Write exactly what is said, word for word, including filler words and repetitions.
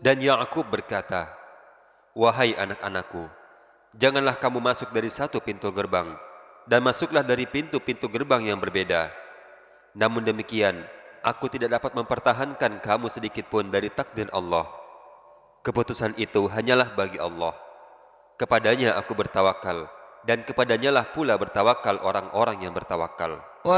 Dan Yakub berkata, "Wahai anak-anakku, janganlah kamu masuk dari satu pintu gerbang, dan masuklah dari pintu-pintu gerbang yang berbeda. Namun demikian, aku tidak dapat mempertahankan kamu sedikit pun dari takdir Allah. Keputusan itu hanyalah bagi Allah. Kepadanya aku bertawakal, dan kepadanya lah pula bertawakal orang-orang yang bertawakal."